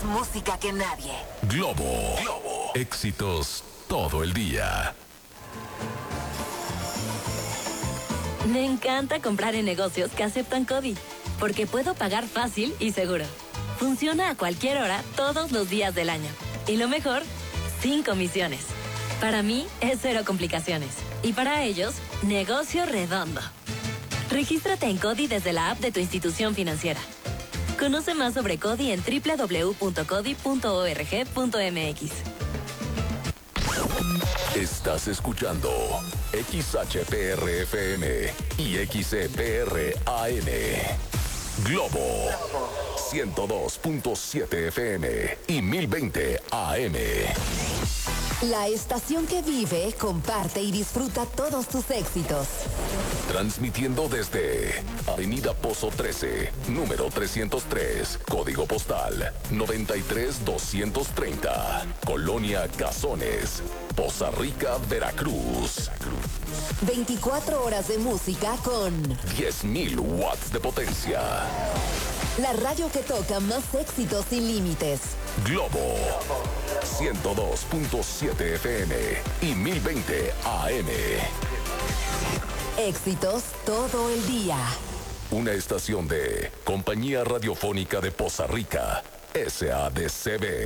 Más música que nadie. Globo. Éxitos todo el día. Me encanta comprar en negocios que aceptan CODI, porque puedo pagar fácil y seguro. Funciona a cualquier hora, todos los días del año. Y lo mejor, sin comisiones. Para mí, es cero complicaciones. Y para ellos, negocio redondo. Regístrate en CODI desde la app de tu institución financiera. Conoce más sobre CODI en www.codi.org.mx. Estás escuchando XHPR-FM y XCPR-AM. Globo 102.7 FM y 1020 AM. La estación que vive, comparte y disfruta todos tus éxitos. Transmitiendo desde Avenida Pozo 13, número 303, código postal 93230, Colonia Cazones, Poza Rica, Veracruz. 24 horas de música con 10.000 watts de potencia. la radio que toca más éxitos sin límites. Globo 102.7 FM y 1020 AM. Éxitos todo el día. Una estación de Compañía Radiofónica de Poza Rica, SADCB.